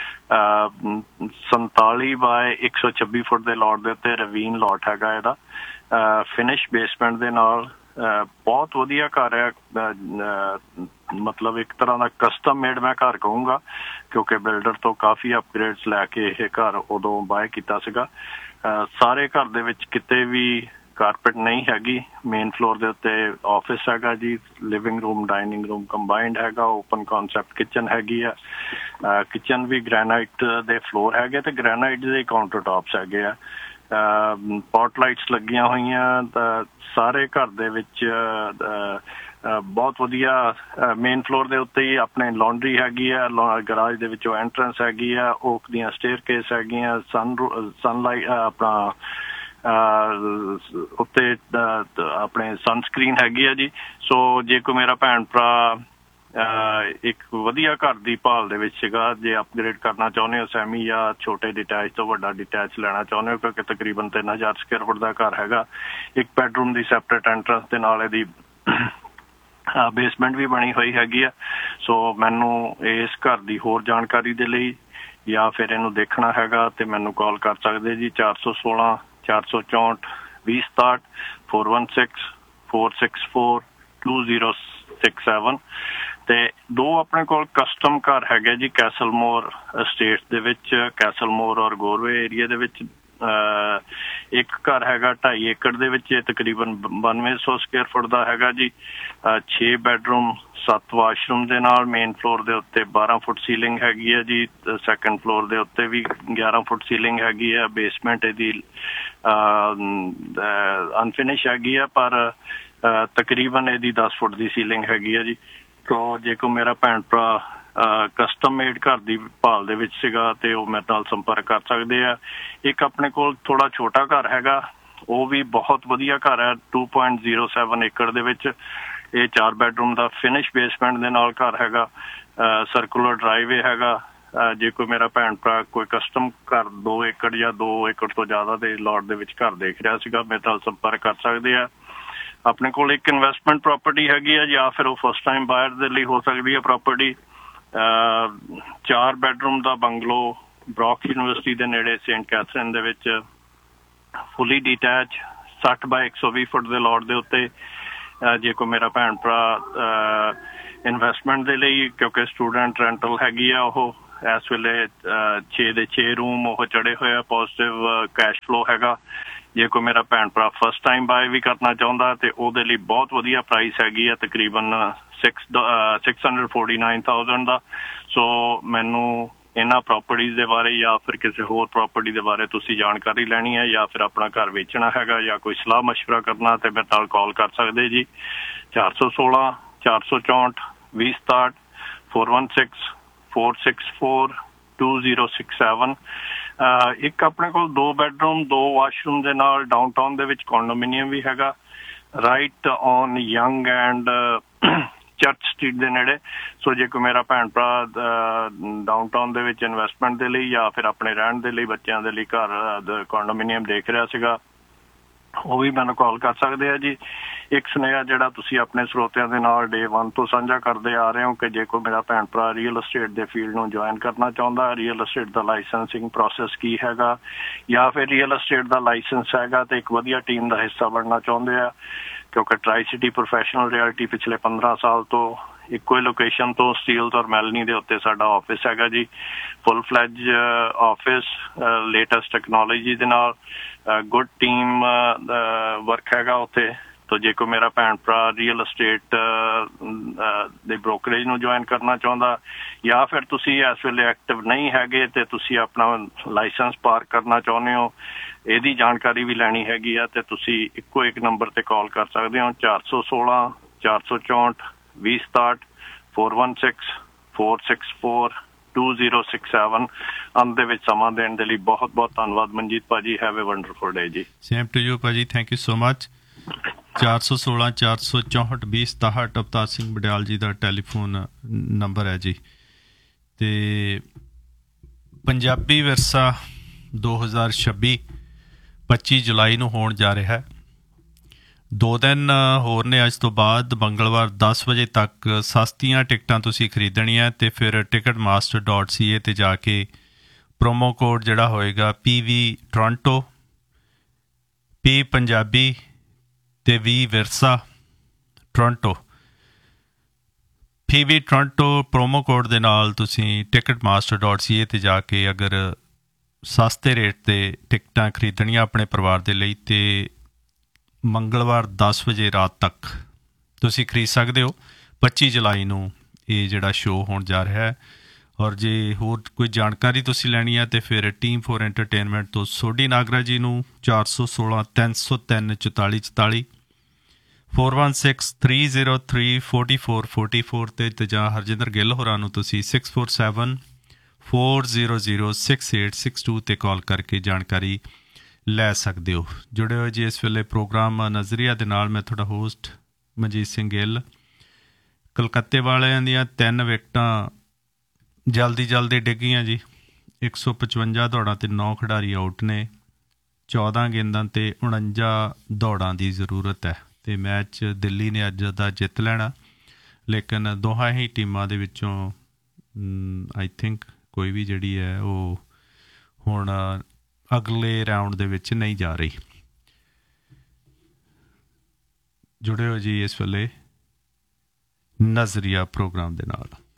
S3: ਸੰਤਾਲੀ ਬਾਏ ਇੱਕ ਸੌ ਛੱਬੀ ਫੁੱਟ ਦੇ ਲੋਟ ਦੇ ਉੱਤੇ ਰਵੀਨ ਲੋਟ ਹੈਗਾ ਇਹਦਾ, ਫਿਨਿਸ਼ ਬੇਸਮੈਂਟ ਦੇ ਨਾਲ। ਬਹੁਤ ਵਧੀਆ ਘਰ ਹੈ, ਮਤਲਬ ਇੱਕ ਤਰ੍ਹਾਂ ਦਾ ਕਸਟਮ ਮੇਡ ਮੈਂ ਘਰ ਕਹੂੰਗਾ, ਕਿਉਂਕਿ ਬਿਲਡਰ ਤੋਂ ਕਾਫੀ ਅਪਗ੍ਰੇਡਸ ਲੈ ਕੇ ਇਹ ਘਰ ਉਦੋਂ ਬਾਏ ਕੀਤਾ ਸੀਗਾ। ਸਾਰੇ ਘਰ ਦੇ ਵਿੱਚ ਕਿਤੇ ਵੀ ਕਾਰਪੇਟ ਨਹੀਂ ਹੈਗੀ। ਮੇਨ ਫਲੋਰ ਦੇ ਉੱਤੇ ਆਫਿਸ ਹੈਗਾ ਜੀ, living room dining room combined ਹੈਗਾ, ਓਪਨ ਕਨਸੈਪਟ ਕਿਚਨ ਹੈਗੀ ਆ। ਕਿਚਨ ਵੀ ਗ੍ਰੈਨਾਈਟ ਦੇ ਫਲੋਰ ਹੈਗੇ ਤੇ ਗ੍ਰੈਨਾਈਟ ਦੇ ਕਾਊਂਟਰ ਟਾਪਸ ਹੈਗੇ ਆ। ਪੋਟ ਲਾਈਟਸ ਲੱਗੀਆਂ ਹੋਈਆਂ। ਤਾਂ ਸਾਰੇ ਘਰ ਦੇ ਵਿੱਚ ਬਹੁਤ ਵਧੀਆ ਮੇਨ ਫਲੋਰ ਦੇ ਉੱਤੇ ਹੀ ਆਪਣੇ ਲਾਂਡਰੀ ਹੈਗੀ ਆ, ਗਰਾਜ ਦੇ ਵਿੱਚੋਂ ਐਂਟਰੈਂਸ ਹੈਗੀ ਆ, ਓਕ ਦੀਆਂ ਸਟੇਅਰ ਕੇਸ ਹੈਗੀਆਂ, ਸਨ ਸਨਲਾਈਟ ਆਪਣਾ ਉੱਤੇ ਆਪਣੇ ਸਨਸਕ੍ਰੀਨ ਹੈਗੀ ਆ ਜੀ। ਸੋ ਜੇ ਕੋਈ ਮੇਰਾ ਭੈਣ ਭਰਾ ਇੱਕ ਵਧੀਆ ਘਰ ਦੀ ਭਾਲ ਦੇ ਵਿੱਚ ਸੀਗਾ, ਜੇ ਅਪਗ੍ਰੇਡ ਕਰਨਾ ਚਾਹੁੰਦੇ ਹੋ ਸੈਮੀ ਜਾਂ ਛੋਟੇ ਡਿਟੈਚ ਤੋਂ ਵੱਡਾ ਡਿਟੈਚ ਲੈਣਾ ਚਾਹੁੰਦੇ ਹੋ, ਕਿਉਂਕਿ ਤਕਰੀਬਨ ਤਿੰਨ ਹਜ਼ਾਰ ਸਕੁਅਰ ਫੁੱਟ ਦਾ ਘਰ ਹੈਗਾ, ਇੱਕ ਬੈਡਰੂਮ ਦੀ ਸੈਪਰੇਟ ਐਂਟਰੈਂਸ ਦੇ ਨਾਲ ਇਹਦੀ ਬੇਸਮੈਂਟ ਵੀ ਬਣੀ ਹੋਈ ਹੈਗੀ ਆ। ਸੋ ਮੈਨੂੰ ਇਸ ਘਰ ਦੀ ਹੋਰ ਜਾਣਕਾਰੀ ਦੇ ਲਈ ਜਾਂ ਫਿਰ ਇਹਨੂੰ ਦੇਖਣਾ ਹੈਗਾ ਤੇ ਮੈਨੂੰ ਕਾਲ ਕਰ ਸਕਦੇ ਜੀ। ਚਾਰ ਸੌ ਸੋਲਾਂ ਚਾਰ ਸੌ ਚੌਂਹਠ ਵੀਹ ਸਤਾਹਠ four one six four six four two zero six seven. ਤੇ ਦੋ ਆਪਣੇ ਕੋਲ ਕਸਟਮ ਘਰ ਹੈਗੇ ਜੀ ਕੈਸਲਮੋਰ ਸਟੇਟ ਦੇ ਵਿੱਚ, ਕੈਸਲਮੋਰ ਔਰ ਗੋਰਵੇ ਏਰੀਆ ਦੇ ਵਿੱਚ। ਇੱਕ ਘਰ ਹੈਗਾ ਢਾਈ ਏਕੜ ਦੇ ਵਿੱਚ, ਇਹ ਤਕਰੀਬਨ ਬਾਨਵੇਂ ਸੌ ਸਕੁਅਰ ਫੁੱਟ ਦਾ ਹੈਗਾ ਜੀ। ਛੇ ਬੈਡਰੂਮ ਸੱਤ ਵਾਸ਼ਰੂਮ ਦੇ ਨਾਲ, ਮੇਨ ਫਲੋਰ ਦੇ ਉੱਤੇ ਬਾਰਾਂ ਫੁੱਟ ਸੀਲਿੰਗ ਹੈਗੀ ਹੈ ਜੀ, ਸੈਕੰਡ ਫਲੋਰ ਦੇ ਉੱਤੇ ਵੀ ਗਿਆਰਾਂ ਫੁੱਟ ਸੀਲਿੰਗ ਹੈਗੀ ਹੈ। ਬੇਸਮੈਂਟ ਇਹਦੀ ਅਨਫਿਨਿਸ਼ ਹੈਗੀ ਆ, ਪਰ ਤਕਰੀਬਨ ਇਹਦੀ ਦਸ ਫੁੱਟ ਦੀ ਸੀਲਿੰਗ ਹੈਗੀ ਹੈ ਜੀ। ਸੋ ਜੇ ਕੋਈ ਮੇਰਾ ਭੈਣ ਭਰਾ ਕਸਟਮ ਮੇਡ ਘਰ ਦੀ ਭਾਲ ਦੇ ਵਿੱਚ ਸੀਗਾ ਤੇ ਉਹ ਮੇਰੇ ਨਾਲ ਸੰਪਰਕ ਕਰ ਸਕਦੇ ਆ। ਇੱਕ ਆਪਣੇ ਕੋਲ ਥੋੜਾ ਛੋਟਾ ਘਰ ਹੈਗਾ, ਉਹ ਵੀ ਬਹੁਤ ਵਧੀਆ ਘਰ ਹੈ, ਟੂ ਪੁਆਇੰਟ ਜ਼ੀਰੋ ਸੈਵਨ ਏਕੜ ਦੇ ਵਿੱਚ। ਇਹ ਚਾਰ ਬੈਡਰੂਮ ਦਾ ਫਿਨਿਸ਼ ਬੇਸਮੈਂਟ ਦੇ ਨਾਲ ਘਰ ਹੈਗਾ, ਸਰਕੂਲਰ ਡਰਾਈਵੇ ਹੈਗਾ। ਜੇ ਕੋਈ ਮੇਰਾ ਭੈਣ ਭਰਾ ਕੋਈ ਕਸਟਮ ਘਰ ਦੋ ਏਕੜ ਜਾਂ ਦੋ ਏਕੜ ਤੋਂ ਜ਼ਿਆਦਾ ਦੇ ਲੋਟ ਦੇ ਵਿੱਚ ਘਰ ਦੇਖ ਰਿਹਾ ਸੀਗਾ, ਮੇਰੇ ਨਾਲ ਸੰਪਰਕ ਕਰ ਸਕਦੇ ਆ। ਆਪਣੇ ਕੋਲ ਇੱਕ ਇਨਵੈਸਟਮੈਂਟ ਪ੍ਰੋਪਰਟੀ ਹੈਗੀ ਆ, ਜਾਂ ਫਿਰ ਉਹ ਫਸਟ ਟਾਈਮ ਬਾਇਰ ਦੇ ਲਈ ਹੋ ਸਕਦੀ ਹੈ ਪ੍ਰੋਪਰਟੀ। ਚਾਰ ਬੈਡਰੂਮ ਦਾ ਬੰਗਲੋ ਬਰੌਕ ਯੂਨੀਵਰਸਿਟੀ ਦੇ ਨੇੜੇ ਸੇਂਟ ਕੈਥਰੀਨ ਦੇ ਵਿੱਚ, ਫੁੱਲੀ ਡੀਟੈਚ ਸੱਠ ਬਾਏ ਇੱਕ ਸੌ ਵੀਹ ਫੁੱਟ ਦੇ ਲੋਟ ਦੇ ਉੱਤੇ। ਜੇ ਕੋਈ ਮੇਰਾ ਭੈਣ ਭਰਾ ਇਨਵੈਸਟਮੈਂਟ ਦੇ ਲਈ, ਕਿਉਂਕਿ ਸਟੂਡੈਂਟ ਰੈਂਟਲ ਹੈਗੀ ਆ ਉਹ, ਇਸ ਵੇਲੇ ਛੇ ਦੇ ਛੇ ਰੂਮ ਉਹ ਚੜੇ ਹੋਏ ਆ, ਪੋਜ਼ਿਟਿਵ ਕੈਸ਼ ਫਲੋ ਹੈਗਾ। ਜੇ ਕੋਈ ਮੇਰਾ ਭੈਣ ਭਰਾ ਫਸਟ ਟਾਈਮ ਬਾਏ ਵੀ ਕਰਨਾ ਚਾਹੁੰਦਾ ਤੇ ਉਹਦੇ ਲਈ ਬਹੁਤ ਵਧੀਆ ਪ੍ਰਾਈਸ ਹੈਗੀ ਆ, ਤਕਰੀਬਨ six six hundred forty nine thousand ਦਾ। ਸੋ ਮੈਨੂੰ ਇਹਨਾਂ ਪ੍ਰੋਪਰਟੀਜ਼ ਦੇ ਬਾਰੇ ਜਾਂ ਫਿਰ ਕਿਸੇ ਹੋਰ ਪ੍ਰੋਪਰਟੀ ਦੇ ਬਾਰੇ ਤੁਸੀਂ ਜਾਣਕਾਰੀ ਲੈਣੀ ਹੈ, ਜਾਂ ਫਿਰ ਆਪਣਾ ਘਰ ਵੇਚਣਾ ਹੈਗਾ, ਜਾਂ ਕੋਈ ਸਲਾਹ ਮਸ਼ਵਰਾ ਕਰਨਾ, ਤੇ ਮੇਰੇ ਨਾਲ ਕਾਲ ਕਰ ਸਕਦੇ ਜੀ। ਚਾਰ ਸੌ ਸੋਲਾਂ ਚਾਰ ਸੌ ਚੌਂਹਠ ਵੀਹ ਸਤਾਹਠ four one six four six four two zero six seven. ਇੱਕ ਆਪਣੇ ਕੋਲ ਦੋ ਬੈਡਰੂਮ ਦੋ ਵਾਸ਼ਰੂਮ ਦੇ ਨਾਲ ਡਾਊਨਟਾਊਨ ਦੇ ਵਿੱਚ ਕੰਡੋਮੀਨੀਅਮ ਵੀ ਹੈਗਾ, right on young and church street ਦੇ ਨੇੜੇ। ਸੋ ਜੇ ਕੋਈ ਮੇਰਾ ਭੈਣ ਭਰਾ ਡਾਊਨਟਾਊਨ ਦੇ ਵਿੱਚ ਇਨਵੈਸਟਮੈਂਟ ਦੇ ਲਈ ਜਾਂ ਫਿਰ ਆਪਣੇ ਰਹਿਣ ਦੇ ਲਈ ਬੱਚਿਆਂ ਦੇ ਲਈ ਘਰ ਕੰਡੋਮੀਨੀਅਮ ਦੇਖ ਰਿਹਾ ਸੀਗਾ, ਉਹ ਵੀ ਮੈਨੂੰ ਕਾਲ ਕਰ ਸਕਦੇ ਆ ਜੀ। ਇੱਕ ਸੁਨੇਹਾ ਜਿਹੜਾ ਤੁਸੀਂ ਆਪਣੇ ਸਰੋਤਿਆਂ ਦੇ ਨਾਲ ਡੇ ਵਨ ਤੋਂ ਸਾਂਝਾ ਕਰਦੇ ਆ ਰਹੇ ਹੋ ਕਿ ਜੇ ਕੋਈ ਮੇਰਾ ਭੈਣ ਭਰਾ ਰੀਅਲ ਅਸਟੇਟ ਦੇ ਫੀਲਡ ਨੂੰ ਜੁਆਇਨ ਕਰਨਾ ਚਾਹੁੰਦਾ, ਰੀਅਲ ਅਸਟੇਟ ਦਾ ਲਾਇਸੈਂਸਿੰਗ ਪ੍ਰੋਸੈਸ ਕੀ ਹੈਗਾ, ਜਾਂ ਫਿਰ ਰੀਅਲ ਅਸਟੇਟ ਦਾ ਲਾਇਸੈਂਸ ਹੈਗਾ ਤੇ ਇੱਕ ਵਧੀਆ ਟੀਮ ਦਾ ਹਿੱਸਾ ਬਣਨਾ ਚਾਹੁੰਦੇ ਆ, ਕਿਉਂਕਿ ਟਰਾਈ ਸਿਟੀ ਪ੍ਰੋਫੈਸ਼ਨਲ ਰਿਐਲਿਟੀ ਪਿਛਲੇ ਪੰਦਰਾਂ ਸਾਲ ਤੋਂ ਇੱਕੋ ਹੀ ਲੋਕੇਸ਼ਨ ਤੋਂ ਸਟੀਲਸ ਔਰ ਮੈਲਨੀ ਦੇ ਉੱਤੇ ਸਾਡਾ ਆਫਿਸ ਹੈਗਾ ਜੀ। ਫੁੱਲ ਫਲੈਜ ਆਫਿਸ, ਲੇਟੈਸਟ ਟੈਕਨੋਲੋਜੀ ਦੇ ਨਾਲ, ਗੁੱਡ ਟੀਮ ਵਰਕ ਹੈਗਾ ਉੱਥੇ। ਤੋ ਜੇ ਕੋਈ ਮੇਰਾ ਭੈਣ ਭਰਾ ਰੀਅਲ ਅਸਟੇਟ ਦੇ ਬ੍ਰੋਕਰੇਜ ਨੂੰ ਜੁਆਇਨ ਕਰਨਾ ਚਾਹੁੰਦਾ, ਜਾਂ ਫਿਰ ਤੁਸੀਂ ਇਸ ਵੇਲੇ ਐਕਟਿਵ ਨਹੀਂ ਹੈਗੇ ਤੇ ਤੁਸੀਂ ਆਪਣਾ ਲਾਇਸੈਂਸ ਪਾਰ ਕਰਨਾ ਚਾਹੁੰਦੇ ਹੋ, ਇਹਦੀ ਜਾਣਕਾਰੀ ਵੀ ਲੈਣੀ ਹੈਗੀ ਆ, ਤੇ ਤੁਸੀਂ ਇੱਕੋ ਇੱਕ ਨੰਬਰ ਤੇ ਕਾਲ ਕਰ ਸਕਦੇ ਹੋ, ਚਾਰ ਸੌ ਸੋਲਾਂ ਚਾਰ ਸੌ ਚੌਂਹਠ ਵੀਹ ਸਤਾਹਠ four one six four six four two zero six seven. ਅੰਤ ਦੇ ਵਿੱਚ ਸਮਾਂ ਦੇਣ ਦੇ ਲਈ ਬਹੁਤ ਬਹੁਤ ਧੰਨਵਾਦ ਮਨਜੀਤ ਭਾਜੀ। ਹੈਵ ਏ ਵੰਡਰਫੁਲ ਡੇ ਜੀ।
S1: ਸੇਮ ਟੂ ਯੂ ਭਾਜੀ, ਥੈਂਕ ਯੂ ਸੋ ਮਚ। ਚਾਰ ਸੌ ਸੋਲਾਂ ਚਾਰ ਸੌ ਚੌਂਹਠ ਵੀਹ ਸਤਾਹਠ ਅਵਤਾਰ ਸਿੰਘ ਬਡਿਆਲ ਜੀ ਦਾ ਟੈਲੀਫੋਨ ਨੰਬਰ ਹੈ ਜੀ। ਅਤੇ ਪੰਜਾਬੀ ਵਿਰਸਾ ਦੋ ਹਜ਼ਾਰ ਛੱਬੀ ਪੱਚੀ ਜੁਲਾਈ ਨੂੰ ਹੋਣ ਜਾ ਰਿਹਾ। ਦੋ ਦਿਨ ਹੋਰ ਨੇ ਅੱਜ ਤੋਂ ਬਾਅਦ। ਮੰਗਲਵਾਰ ਦਸ ਵਜੇ ਤੱਕ ਸਸਤੀਆਂ ਟਿਕਟਾਂ ਤੁਸੀਂ ਖਰੀਦਣੀਆਂ ਅਤੇ ਫਿਰ ਟਿਕਟ ਮਾਸਟਰ ਡੋਟ ਸੀ ਏ 'ਤੇ ਜਾ ਕੇ ਪ੍ਰੋਮੋ ਕੋਡ ਜਿਹੜਾ ਹੋਏਗਾ ਪੀ ਵੀ ਟੋਰਾਂਟੋ, ਪੀ ਪੰਜਾਬੀ ਅਤੇ ਵੀ ਵਿਰਸਾ ਟੋਰਾਂਟੋ, ਪੀ ਵੀ ਟੋਰਾਂਟੋ ਪ੍ਰੋਮੋ ਕੋਡ ਦੇ ਨਾਲ ਤੁਸੀਂ ਟਿਕਟ ਮਾਸਟਰ ਡੋਟ ਸੀ ਏ 'ਤੇ ਜਾ ਕੇ ਅਗਰ ਸਸਤੇ ਰੇਟ 'ਤੇ ਟਿਕਟਾਂ ਖਰੀਦਣੀਆਂ ਆਪਣੇ ਪਰਿਵਾਰ ਦੇ ਲਈ, ਅਤੇ ਮੰਗਲਵਾਰ ਦਸ ਵਜੇ ਰਾਤ ਤੱਕ ਤੁਸੀਂ ਖਰੀਦ ਸਕਦੇ ਹੋ। ਪੱਚੀ ਜੁਲਾਈ ਨੂੰ ਇਹ ਜਿਹੜਾ ਸ਼ੋਅ ਹੋਣ ਜਾ ਰਿਹਾ ਹੈ। ਔਰ ਜੇ ਹੋਰ ਕੋਈ ਜਾਣਕਾਰੀ ਤੁਸੀਂ ਲੈਣੀ ਹੈ ਤਾਂ ਫਿਰ ਟੀਮ ਫੋਰ ਐਂਟਰਟੇਨਮੈਂਟ ਤੋਂ ਸੋਢੀ ਨਾਗਰਾ ਜੀ ਨੂੰ ਚਾਰ ਸੌ ਸੋਲਾਂ ਤਿੰਨ ਸੌ ਤਿੰਨ ਚੁਤਾਲੀ ਚੁਤਾਲੀ four one six three zero three forty four forty four 'ਤੇ ਅਤੇ ਜਾਂ ਹਰਜਿੰਦਰ ਗਿੱਲ ਹੋਰਾਂ ਨੂੰ ਤੁਸੀਂ six four seven four zero zero six eight six to 'ਤੇ ਕਾਲ ਕਰਕੇ ਜਾਣਕਾਰੀ ਲੈ ਸਕਦੇ ਹੋ। ਜੁੜੇ ਹੋਏ ਜੀ ਇਸ ਵੇਲੇ ਪ੍ਰੋਗਰਾਮ ਨਜ਼ਰੀਆ ਦੇ ਨਾਲ। ਮੈਂ ਤੁਹਾਡਾ ਹੋਸਟ ਮਨਜੀਤ ਸਿੰਘ ਗਿੱਲ। ਕਲਕੱਤੇ ਵਾਲਿਆਂ ਦੀਆਂ ਤਿੰਨ ਵਿਕਟਾਂ ਜਲਦੀ ਜਲਦੀ ਡਿੱਗੀਆਂ ਜੀ। ਇੱਕ ਸੌ ਪਚਵੰਜਾ ਦੌੜਾਂ 'ਤੇ ਨੌ ਖਿਡਾਰੀ ਆਊਟ ਨੇ। ਚੌਦਾਂ ਗੇਂਦਾਂ 'ਤੇ ਉਣੰਜਾ ਦੌੜਾਂ ਦੀ ਜ਼ਰੂਰਤ ਹੈ ਅਤੇ ਮੈਚ ਦਿੱਲੀ ਨੇ ਅੱਜ ਦਾ ਜਿੱਤ ਲੈਣਾ। ਲੇਕਿਨ ਦੋਹਾਂ ਹੀ ਟੀਮਾਂ ਦੇ ਵਿੱਚੋਂ ਆਈ ਥਿੰਕ ਕੋਈ ਵੀ ਜਿਹੜੀ ਹੈ ਉਹ ਹੁਣ ਅਗਲੇ ਰਾਊਂਡ ਦੇ ਵਿੱਚ ਨਹੀਂ ਜਾ ਰਹੀ। ਜੁੜੇ ਹੋ ਜੀ ਇਸ ਵੇਲੇ ਨਜ਼ਰੀਆ ਪ੍ਰੋਗਰਾਮ ਦੇ ਨਾਲ।